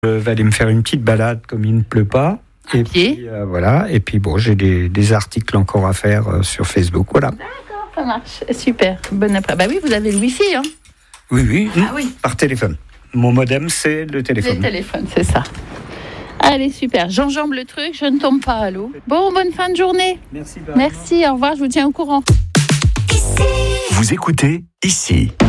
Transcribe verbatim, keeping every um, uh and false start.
Je vais aller me faire une petite balade comme il ne pleut pas. À et pied. puis, euh, voilà. Et puis bon, j'ai des, des articles encore à faire euh, sur Facebook. Voilà. D'accord, ça marche. Super. Bonne après. Bah oui, vous avez le Wi-Fi, hein. Oui, oui. Ah oui. Par téléphone. Mon modem, c'est le téléphone. Le téléphone, c'est ça. Allez, super. J'enjambe le truc, je ne tombe pas à l'eau. Bon, bonne fin de journée. Merci. Merci, au revoir, je vous tiens au courant. Vous écoutez ici.